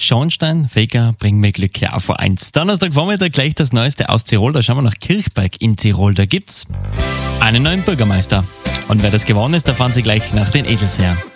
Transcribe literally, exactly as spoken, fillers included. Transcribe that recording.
Schornstein, Faker, bring mir Glück ja auf eins. Donnerstagvormittag gleich das Neueste aus Tirol. Da schauen wir nach Kirchberg in Tirol. Da gibt's einen neuen Bürgermeister. Und wer das gewonnen ist, erfahren Sie gleich nach den Edelseher.